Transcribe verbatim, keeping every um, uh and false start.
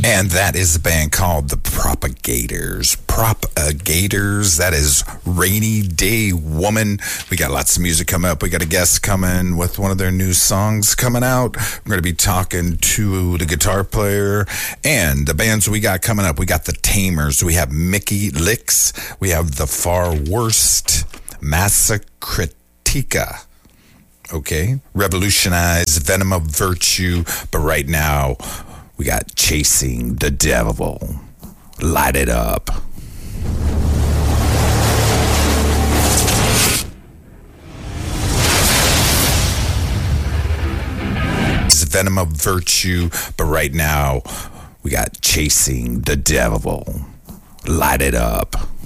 And that is a band called The Propagators. Propagators, that is Rainy Day Woman. We got lots of music coming up. We got a guest coming with one of their new songs coming out. We're going to be talking to the guitar player. And the bands we got coming up, we got The Tamers. We have Mickey Licks. We have The Far Worst. Massacratica. Okay. Revolutionize, Venom of Virtue. But right now, we got Chasing the Devil. Light it up. It's Venom of Virtue, but right now we got Chasing the Devil. Light it up.